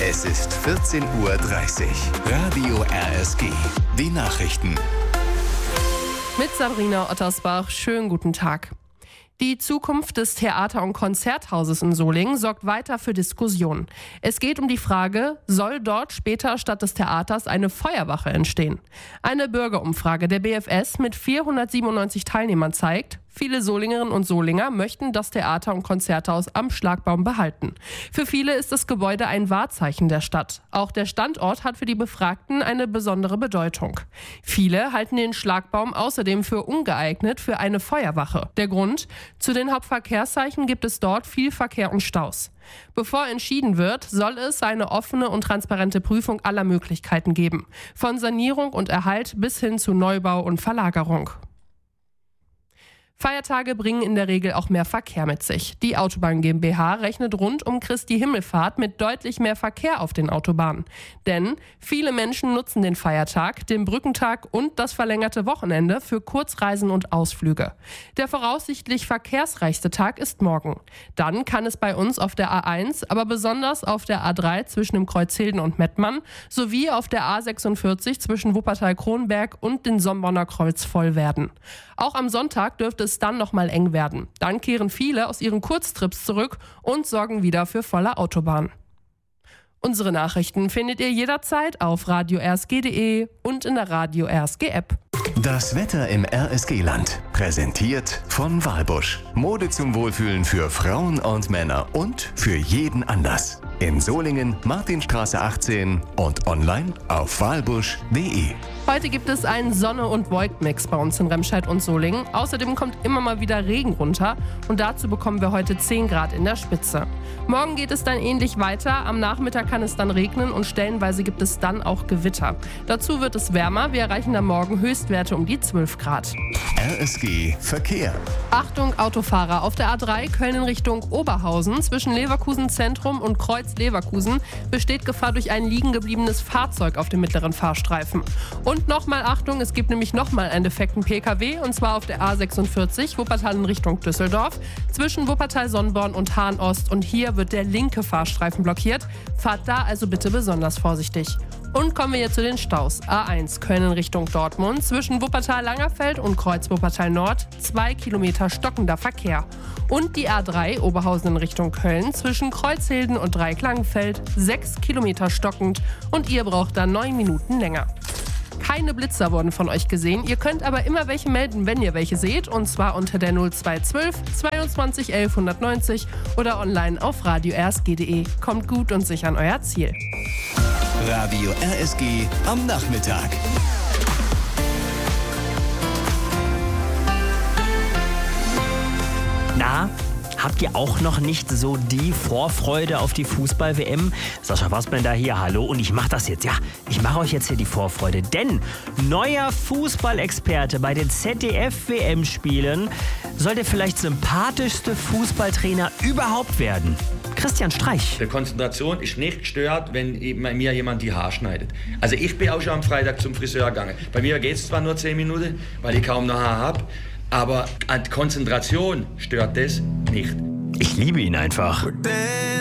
Es ist 14:30 Uhr. Radio RSG. Die Nachrichten. Mit Sabrina Ottersbach. Schönen guten Tag. Die Zukunft des Theater- und Konzerthauses in Solingen sorgt weiter für Diskussionen. Es geht um die Frage, soll dort später statt des Theaters eine Feuerwache entstehen? Eine Bürgerumfrage der BFS mit 497 Teilnehmern zeigt, viele Solingerinnen und Solinger möchten das Theater- und Konzerthaus am Schlagbaum behalten. Für viele ist das Gebäude ein Wahrzeichen der Stadt. Auch der Standort hat für die Befragten eine besondere Bedeutung. Viele halten den Schlagbaum außerdem für ungeeignet für eine Feuerwache. Der Grund? Zu den Hauptverkehrszeichen gibt es dort viel Verkehr und Staus. Bevor entschieden wird, soll es eine offene und transparente Prüfung aller Möglichkeiten geben. Von Sanierung und Erhalt bis hin zu Neubau und Verlagerung. Feiertage bringen in der Regel auch mehr Verkehr mit sich. Die Autobahn GmbH rechnet rund um Christi Himmelfahrt mit deutlich mehr Verkehr auf den Autobahnen. Denn viele Menschen nutzen den Feiertag, den Brückentag und das verlängerte Wochenende für Kurzreisen und Ausflüge. Der voraussichtlich verkehrsreichste Tag ist morgen. Dann kann es bei uns auf der A1, aber besonders auf der A3 zwischen dem Kreuz Hilden und Mettmann sowie auf der A46 zwischen Wuppertal-Kronberg und dem Somborner Kreuz voll werden. Auch am Sonntag dürfte es dann nochmal eng werden. Dann kehren viele aus ihren Kurztrips zurück und sorgen wieder für volle Autobahn. Unsere Nachrichten findet ihr jederzeit auf radio-rsg.de und in der Radio RSG App. Das Wetter im RSG-Land. Präsentiert von Walbusch. Mode zum Wohlfühlen für Frauen und Männer und für jeden Anlass. In Solingen, Martinstraße 18 und online auf walbusch.de. Heute gibt es einen Sonne- und Wolkenmix bei uns in Remscheid und Solingen. Außerdem kommt immer mal wieder Regen runter und dazu bekommen wir heute 10 Grad in der Spitze. Morgen geht es dann ähnlich weiter. Am Nachmittag kann es dann regnen und stellenweise gibt es dann auch Gewitter. Dazu wird es wärmer. Wir erreichen am Morgen Höchstwerte um die 12 Grad. RSG Verkehr. Achtung Autofahrer, auf der A3 Köln in Richtung Oberhausen zwischen Leverkusen Zentrum und Kreuz Leverkusen besteht Gefahr durch ein liegen gebliebenes Fahrzeug auf dem mittleren Fahrstreifen. Und nochmal Achtung, es gibt nämlich nochmal einen defekten PKW und zwar auf der A46 Wuppertal in Richtung Düsseldorf zwischen Wuppertal-Sonnborn und Hahn-Ost und hier wird der linke Fahrstreifen blockiert. Fahrt da also bitte besonders vorsichtig. Und kommen wir jetzt zu den Staus. A1 Köln in Richtung Dortmund zwischen Wuppertal-Langerfeld und Kreuz Wuppertal-Nord 2 Kilometer stockender Verkehr. Und die A3 Oberhausen in Richtung Köln zwischen Kreuzhilden und Dreiecklangenfeld 6 Kilometer stockend und ihr braucht da 9 Minuten länger. Keine Blitzer wurden von euch gesehen. Ihr könnt aber immer welche melden, wenn ihr welche seht. Und zwar unter der 0212 22 11 190 oder online auf radio-rsg.de. Kommt gut und sicher an euer Ziel. Radio RSG am Nachmittag. Na, habt ihr auch noch nicht so die Vorfreude auf die Fußball-WM? Sascha Wassmann da hier, hallo. Und ich mache das jetzt, ich mache euch jetzt hier die Vorfreude. Denn neuer Fußballexperte bei den ZDF-WM-Spielen soll der vielleicht sympathischste Fußballtrainer überhaupt werden. Christian Streich. Die Konzentration ist nicht gestört, wenn mir jemand die Haare schneidet. Also ich bin auch schon am Freitag zum Friseur gegangen. Bei mir geht es zwar nur 10 Minuten, weil ich kaum noch Haare habe, aber an Konzentration stört das nicht. Ich liebe ihn einfach.